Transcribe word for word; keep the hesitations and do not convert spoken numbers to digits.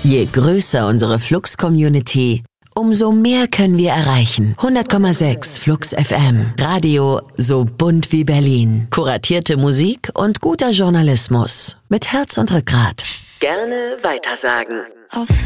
Je größer unsere Flux-Community, umso mehr können wir erreichen. hundert Komma sechs Flux F M. Radio so bunt wie Berlin. Kuratierte Musik und guter Journalismus. Mit Herz und Rückgrat. Gerne weitersagen. Auf